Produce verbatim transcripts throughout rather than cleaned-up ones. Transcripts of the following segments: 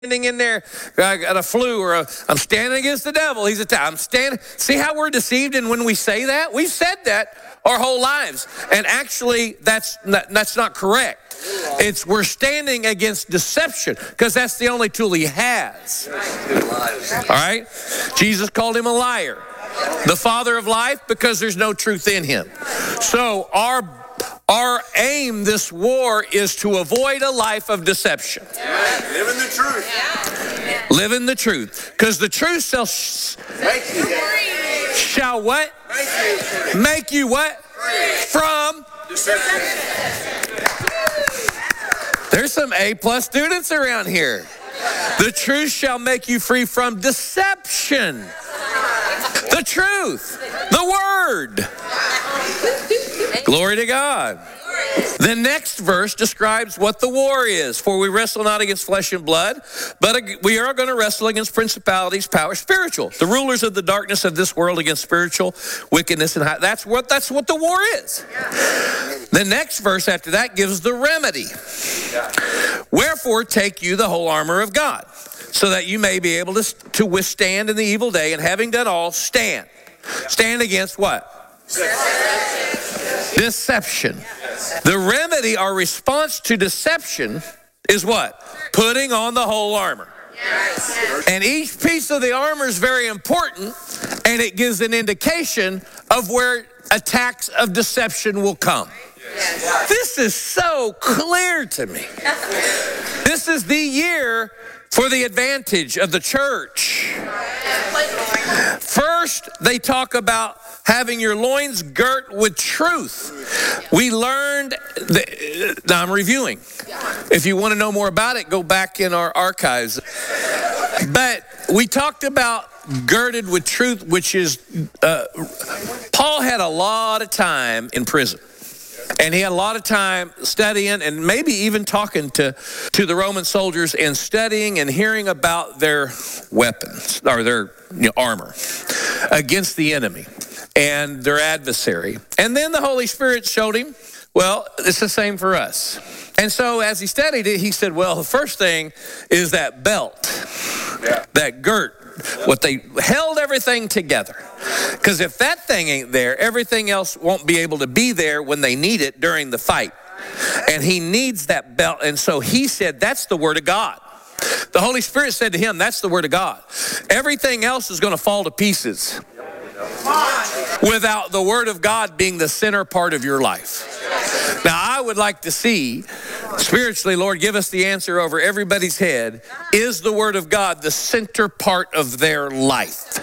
standing in there, I got a flu, or a, I'm standing against the devil. He's a, I'm standing. See how we're deceived? And when we say that, we've said that our whole lives. And actually, that's not, that's not correct. It's we're standing against deception because that's the only tool he has. All right? Jesus called him a liar, the father of life, because there's no truth in him. So our Our aim this war is to avoid a life of deception. Yeah. Live in the truth. Yeah. Live in the truth. Because the truth shall, Make you. shall what? Make you. Make you what? Free. From? Deception. There's some A-plus students around here. The truth shall make you free from deception. The truth. The word. Glory to God. The next verse describes what the war is. For we wrestle not against flesh and blood, but we are going to wrestle against principalities, power, spiritual. The rulers of the darkness of this world against spiritual wickedness. And high. That's what, that's what the war is. The next verse after that gives the remedy. Wherefore take you the whole armor of God, so that you may be able to, to withstand in the evil day, and having done all, stand. Stand against what? Deception. The remedy, our response to deception is what? Putting on the whole armor. And each piece of the armor is very important, and it gives an indication of where attacks of deception will come. This is so clear to me. This is the year for the advantage of the church. First, they talk about having your loins girt with truth. We learned, the, now I'm reviewing. If you want to know more about it, go back in our archives. But we talked about girded with truth, which is, uh, Paul had a lot of time in prison. And he had a lot of time studying and maybe even talking to, to the Roman soldiers and studying and hearing about their weapons or their you know, armor against the enemy and their adversary. And then the Holy Spirit showed him, well, it's the same for us. And so as he studied it, he said, well, the first thing is that belt, yeah. that girt, what they held everything together. Because if that thing ain't there, everything else won't be able to be there when they need it during the fight. And he needs that belt. And so he said, that's the word of God. The Holy Spirit said to him, that's the word of God. Everything else is going to fall to pieces without the word of God being the center part of your life. Now, I would like to see, spiritually, Lord, give us the answer over everybody's head. Is the word of God the center part of their life?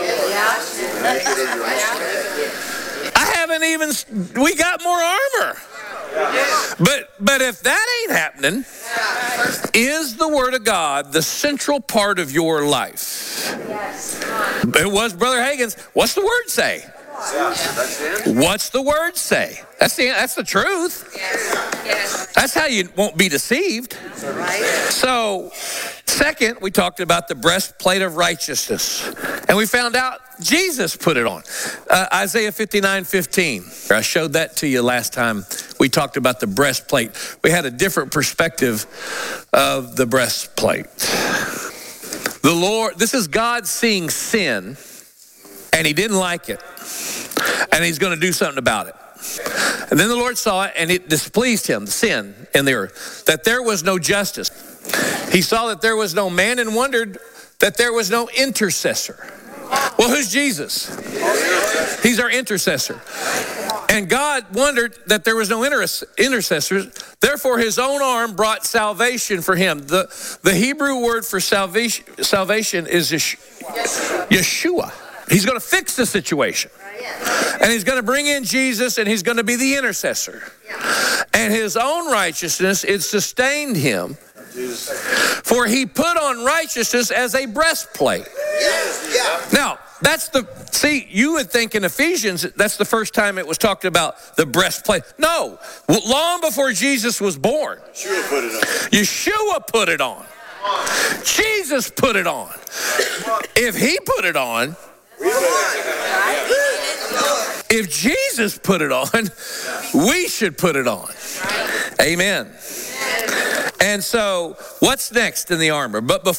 I haven't even, we got more armor. But but if that ain't happening, is the word of God the central part of your life? It was Brother Hagin's. What's the word say? What's the word say? That's the that's the truth. That's how you won't be deceived. So, second, we talked about the breastplate of righteousness, and we found out Jesus put it on. Uh, Isaiah fifty-nine fifteen. I showed that to you last time we talked about the breastplate. We had a different perspective of the breastplate. The Lord, this is God seeing sin, and he didn't like it. And he's going to do something about it. And then the Lord saw it, and it displeased him, sin in the earth, that there was no justice. He saw that there was no man and wondered that there was no intercessor. Well, who's Jesus? He's our intercessor. And God wondered that there was no intercessor. Therefore, his own arm brought salvation for him. The, the Hebrew word for salvation, salvation is Yeshua. He's going to fix the situation. And he's going to bring in Jesus, and he's going to be the intercessor. And his own righteousness, it sustained him. For he put on righteousness as a breastplate. Now, that's the, see, you would think in Ephesians, that's the first time it was talked about the breastplate. No, long before Jesus was born, Yeshua put it on. Yeshua put it on. Jesus put it on. If he put it on, if Jesus put it on, we should put it on. Amen. And so, what's next in the armor? But before